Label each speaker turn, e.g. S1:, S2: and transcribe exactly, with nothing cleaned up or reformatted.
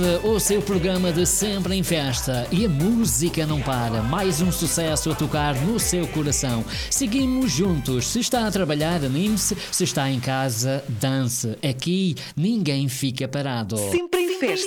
S1: o seu programa de sempre em festa. E a música não para. Mais um sucesso a tocar no seu coração. Seguimos juntos. Se está a trabalhar, anime-se. Se está em casa, dance. Aqui ninguém fica parado.
S2: Sempre em festa.